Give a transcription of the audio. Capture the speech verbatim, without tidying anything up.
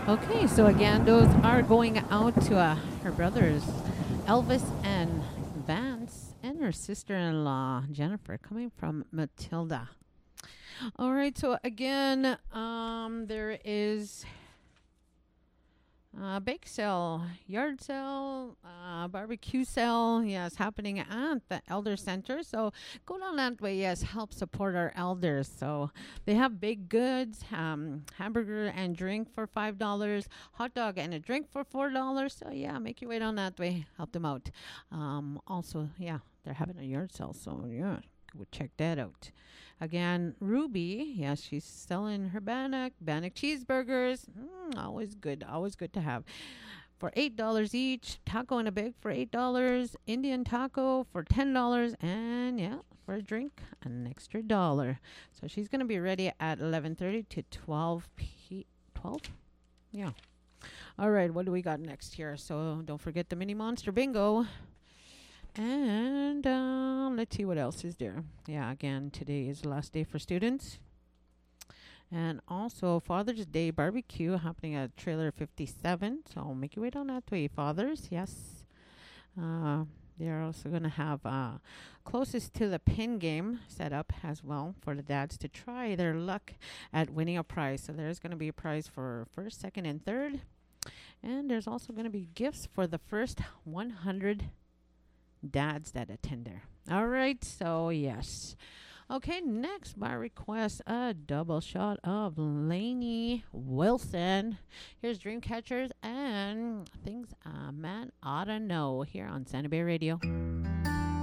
Okay, so again, those are going out to uh, her brothers, Elvis and Vance, and her sister in law, Jennifer, coming from Matilda. All right, so again, um, there is uh, bake sale, yard sale, uh, barbecue sale, yes, happening at the Elder Center. So go down that way, yes, help support our elders. So they have big goods, um, hamburger and drink for five dollars, hot dog and a drink for four dollars. So yeah, make your way down that way, help them out. Um, also, yeah, they're having a yard sale, so yeah, go check that out. Again, Ruby, yeah, she's selling her Bannock, Bannock cheeseburgers. Mm, always good, always good to have. For eight dollars each, taco and a bag for eight dollars, Indian taco for ten dollars, and yeah, for a drink, an extra dollar. So she's gonna be ready at eleven thirty to twelve p. twelve? Yeah. All right, what do we got next here? So don't forget the mini monster bingo. And um, let's see what else is there. Yeah, again, today is the last day for students. And also Father's Day barbecue happening at Trailer fifty-seven. So make your way down that way, fathers. Yes. Uh, they're also going to have uh, closest to the pin game set up as well for the dads to try their luck at winning a prize. So there's going to be a prize for first, second, and third. And there's also going to be gifts for the first one hundred dads that attend there. All right, so yes. Okay, next by request, a double shot of Lainey Wilson. Here's Dreamcatchers and things a man ought to know here on Santa Bay Radio.